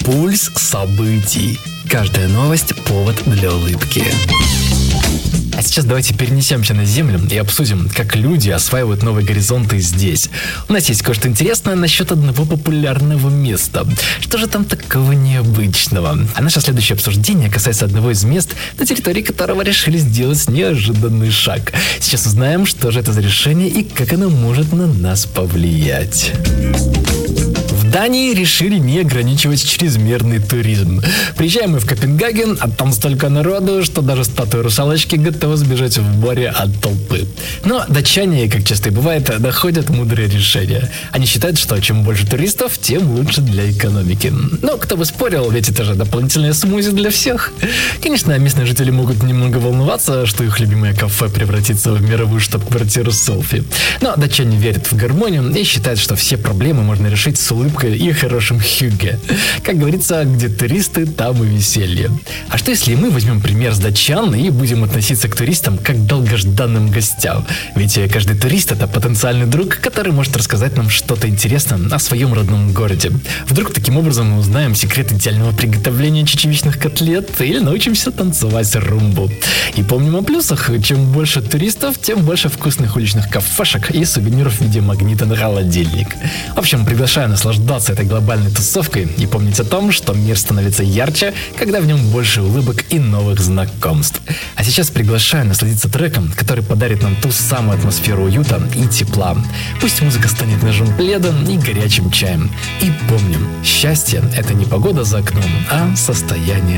Пульс событий. Каждая новость – повод для улыбки. А сейчас давайте перенесемся на Землю и обсудим, как люди осваивают новые горизонты здесь. У нас есть кое-что интересное насчет одного популярного места. Что же там такого необычного? А наше следующее обсуждение касается одного из мест, на территории которого решили сделать неожиданный шаг. Сейчас узнаем, что же это за решение и как оно может на нас повлиять. В Дании решили не ограничивать чрезмерный туризм. Приезжаем мы в Копенгаген, а там столько народу, что даже статуя русалочки готова сбежать в море от толпы. Но датчане, как часто и бывает, находят мудрые решения. Они считают, что чем больше туристов, тем лучше для экономики. Но кто бы спорил, ведь это же дополнительная смузи для всех. Конечно, местные жители могут немного волноваться, что их любимое кафе превратится в мировую штаб-квартиру селфи. Но датчане верят в гармонию и считают, что все проблемы можно решить с улыбкой и хорошим хюгге. Как говорится, где туристы, там и веселье. А что если мы возьмем пример с датчан и будем относиться к туристам как к долгожданным гостям? Ведь каждый турист – это потенциальный друг, который может рассказать нам что-то интересное о своем родном городе. Вдруг таким образом мы узнаем секрет идеального приготовления чечевичных котлет или научимся танцевать румбу. И помним о плюсах. Чем больше туристов, тем больше вкусных уличных кафешек и сувениров в виде магнита на холодильник. В общем, приглашаю наслаждаться этой глобальной тусовкой и помнить о том, что мир становится ярче, когда в нем больше улыбок и новых знакомств. А сейчас приглашаю насладиться треком, который подарит нам ту самую атмосферу уюта и тепла. Пусть музыка станет нашим пледом и горячим чаем. И помним, счастье – это не погода за окном, а состояние